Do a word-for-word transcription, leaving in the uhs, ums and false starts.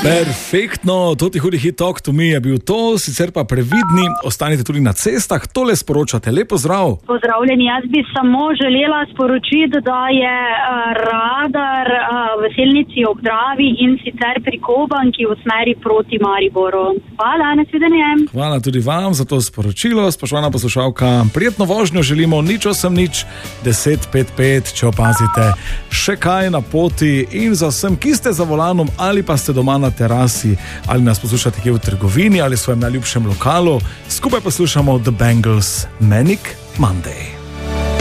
Perfektno, to ti hudi hit Talk to Me je bil to, sicer pa previdni, ostanite tudi na cestah, tole sporočate, lepo zdrav. Pozdravljeni, jaz bi samo želela sporočiti, da je uh, radar uh, v Selnici ob Dravi in sicer pri Kobanki v smeri proti Mariboru. Hvala, nasvidenje. Hvala tudi vam za to sporočilo, spoštovana poslušalka, prijetno vožnjo želimo, nič osem nič, deset pet pet, če opazite še kaj na poti in za vsem, ki ste za volanom ali pa ste doma na terasi ali nas poslušate kje v trgovini ali v svojem najljubšem lokalu, skupaj poslušamo The Bangles, Manic Monday.